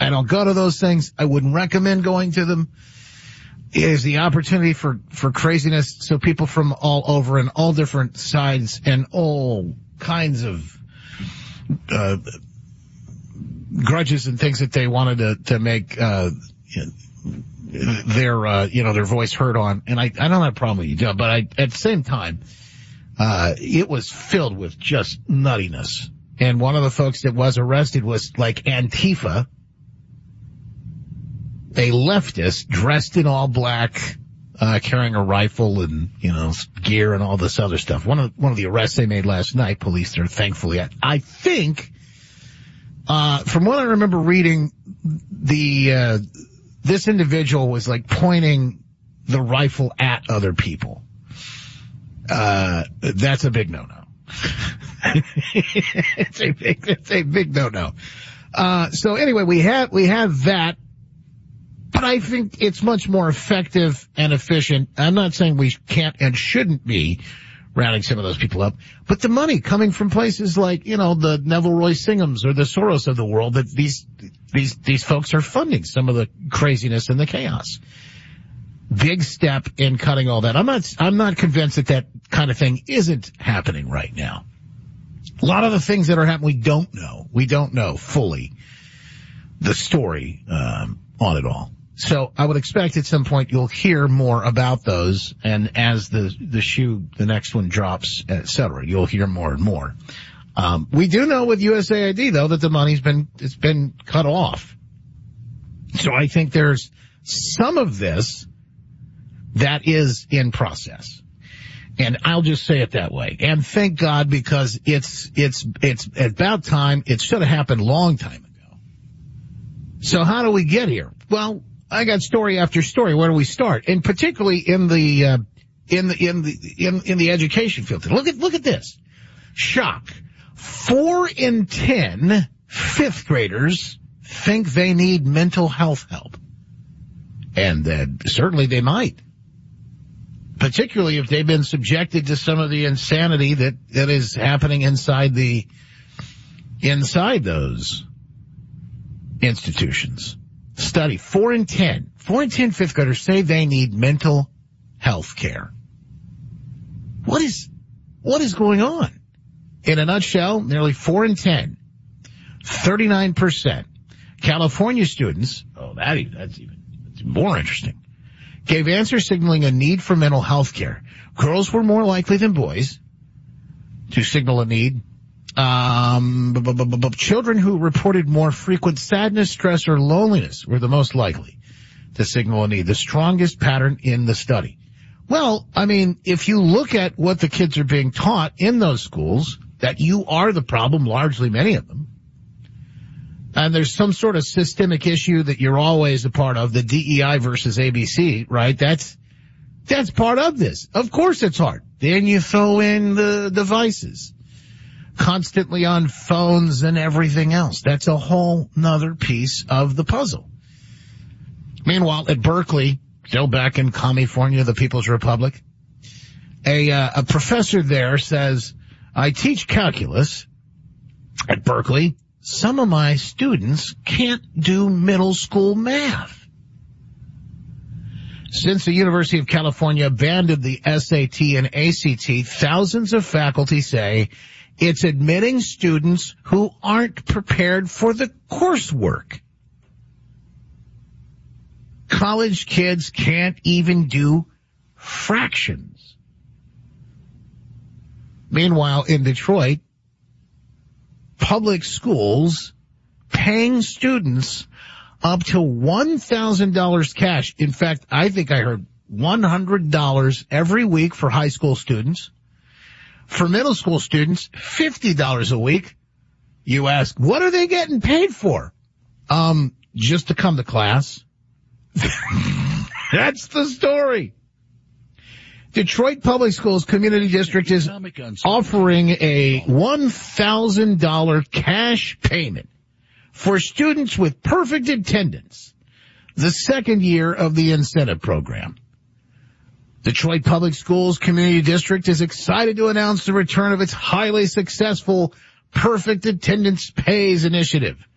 I don't go to those things. I wouldn't recommend going to them. It is the opportunity for craziness. So people from all over and all different sides and all kinds of grudges and things that they wanted to make their voice heard on. And I don't have a problem with you, but at the same time, it was filled with just nuttiness. And one of the folks that was arrested was like Antifa, a leftist dressed in all black, carrying a rifle and, gear and all this other stuff. One of the arrests they made last night, police there, thankfully, I think, from what I remember reading, this individual was like pointing the rifle at other people. That's a big no-no. It's a big no-no. So anyway, we have that. But I think it's much more effective and efficient. I'm not saying we can't and shouldn't be rounding some of those people up, but the money coming from places like, the Neville Royce Singhams or the Soros of the world, that these folks are funding some of the craziness and the chaos. Big step in cutting all that. I'm not convinced that kind of thing isn't happening right now. A lot of the things that are happening, we don't know fully the story, on it all. So I would expect at some point you'll hear more about those, and as the next one drops, et cetera, you'll hear more and more. We do know with USAID though that the money's been cut off. So I think there's some of this that is in process. And I'll just say it that way. And thank God, because it's about time. It should have happened a long time ago. So how do we get here? Well, I got story after story. Where do we start? And particularly in the education field. Look at this. Shock. 4 in 10 fifth graders think they need mental health help. And certainly they might. Particularly if they've been subjected to some of the insanity that is happening inside those institutions. Study, 4 in 10 fifth graders say they need mental health care. What is going on? In a nutshell, nearly 4 in 10, 39%. California students, that's more interesting, gave answers signaling a need for mental health care. Girls were more likely than boys to signal a need. Children who reported more frequent sadness, stress, or loneliness were the most likely to signal a need, the strongest pattern in the study. Well, I mean, if you look at what the kids are being taught in those schools, that you are the problem, largely many of them, and there's some sort of systemic issue that you're always a part of, the DEI versus ABC, right? That's part of this. Of course it's hard. Then you throw in the devices, constantly on phones and everything else. That's a whole nother piece of the puzzle. Meanwhile, at Berkeley, still back in California, the People's Republic, a professor there says, I teach calculus at Berkeley. Some of my students can't do middle school math. Since the University of California abandoned the SAT and ACT, thousands of faculty say it's admitting students who aren't prepared for the coursework. College kids can't even do fractions. Meanwhile, in Detroit, public schools paying students up to $1,000 cash. In fact, I think I heard $100 every week for high school students. For middle school students, $50 a week. You ask, what are they getting paid for? Just to come to class. That's the story. Detroit Public Schools Community District is offering a $1,000 cash payment for students with perfect attendance, the second year of the incentive program. Detroit Public Schools Community District is excited to announce the return of its highly successful Perfect Attendance Pays initiative.